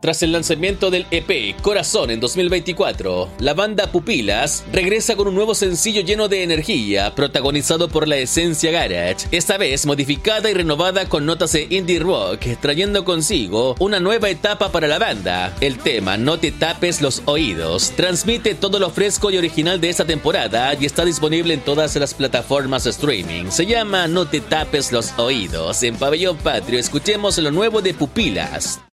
Tras el lanzamiento del EP Corazón en 2024, la banda Pupilas regresa con un nuevo sencillo lleno de energía, protagonizado por la esencia garage, esta vez modificada y renovada con notas de indie rock, trayendo consigo una nueva etapa para la banda. El tema No te tapes los oídos transmite todo lo fresco y original de esta temporada y está disponible en todas las plataformas de streaming. Se llama No te tapes los oídos. En Pabellón Patrio escuchemos lo nuevo de Pupilas.